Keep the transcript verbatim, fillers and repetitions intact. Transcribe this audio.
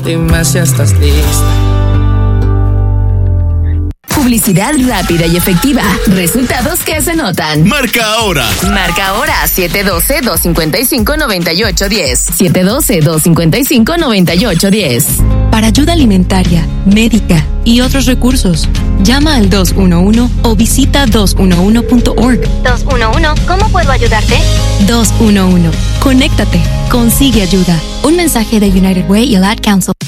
Dime si estás lista. Publicidad rápida y efectiva. Resultados que se notan. Marca ahora. Marca ahora siete uno dos, dos cinco cinco, nueve ocho uno cero. siete uno dos, dos cinco cinco, nueve ocho uno cero. Para ayuda alimentaria, médica y otros recursos, llama al dos uno uno o visita dos uno uno punto org. dos uno uno, ¿cómo puedo ayudarte? dos uno uno. Conéctate. Consigue ayuda. Un mensaje de United Way y el Ad Council.